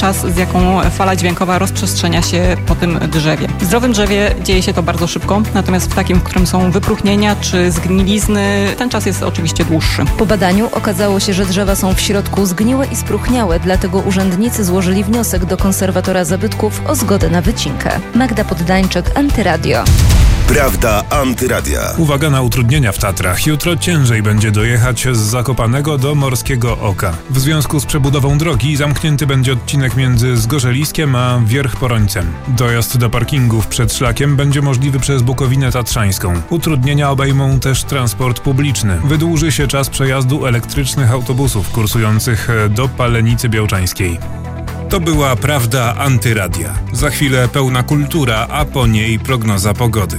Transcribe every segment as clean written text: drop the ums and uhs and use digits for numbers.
czas, z jaką fala dźwiękowa rozprzestrzenia się po tym drzewie. W zdrowym drzewie dzieje się to bardzo szybko, natomiast w takim, w którym są wypróchnienia czy zgnilizny, ten czas jest oczywiście dłuższy. Po badaniu okazało się, że drzewa są w środku zgniłe i spróchniałe, dlatego urzędnicy złożyli wniosek do konserwatora zabytków o zgodę na wycinkę. Magda Poddańczyk, Antyradio. Prawda Antyradia. Uwaga na utrudnienia w Tatrach. Jutro ciężej będzie dojechać z Zakopanego do Morskiego Oka. W związku z przebudową drogi zamknięty będzie odcinek między Zgorzeliskiem a Wierchporońcem. Dojazd do parkingów przed szlakiem będzie możliwy przez Bukowinę Tatrzańską. Utrudnienia obejmą też transport publiczny. Wydłuży się czas przejazdu elektrycznych autobusów kursujących do Palenicy Białczańskiej. To była Prawda Antyradia. Za chwilę pełna kultura, a po niej prognoza pogody.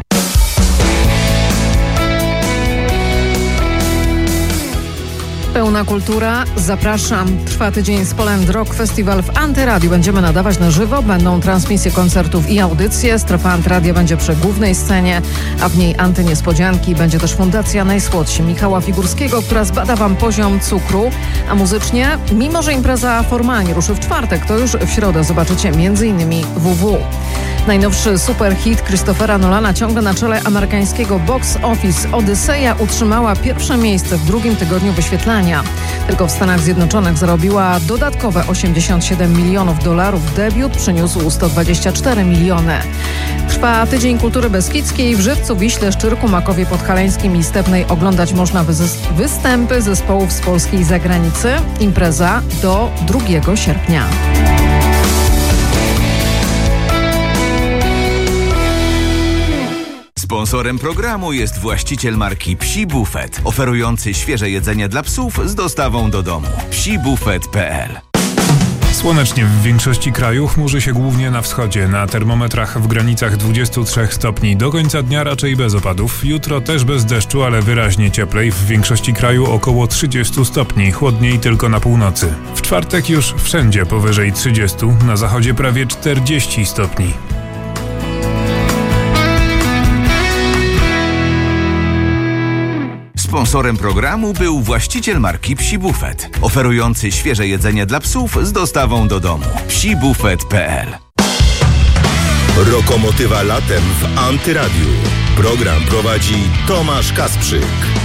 Pełna kultura, zapraszam. Trwa tydzień z Poland Rock Festival w Antyradiu. Będziemy nadawać na żywo, będą transmisje koncertów i audycje. Strefa Antyradia będzie przy głównej scenie, a w niej antyniespodzianki. Będzie też Fundacja Najsłodsi Michała Figurskiego, która zbada wam poziom cukru. A muzycznie, mimo że impreza formalnie ruszy w czwartek, to już w środę zobaczycie m.in. WW. Najnowszy superhit Christophera Nolana ciągle na czele amerykańskiego box office. Odyseja utrzymała pierwsze miejsce w drugim tygodniu wyświetlania. Tylko w Stanach Zjednoczonych zarobiła dodatkowe $87 milionów. Debiut przyniósł 124 miliony. Trwa Tydzień Kultury Beskidzkiej. W Żywcu, Wiśle, Szczyrku, Makowie Podhalańskim i Stepnej oglądać można występy zespołów z Polski i zagranicy. Impreza do 2 sierpnia. Sponsorem programu jest właściciel marki Psi Buffet, oferujący świeże jedzenie dla psów z dostawą do domu. psibufet.pl. Słonecznie w większości kraju, chmurzy się głównie na wschodzie. Na termometrach w granicach 23 stopni. Do końca dnia raczej bez opadów. Jutro też bez deszczu, ale wyraźnie cieplej. W większości kraju około 30 stopni. Chłodniej tylko na północy. W czwartek już wszędzie powyżej 30. Na zachodzie prawie 40 stopni. Sponsorem programu był właściciel marki Psi Buffet, oferujący świeże jedzenie dla psów z dostawą do domu. psibufet.pl. Lokomotywa latem w Antyradiu. Program prowadzi Tomasz Kasprzyk.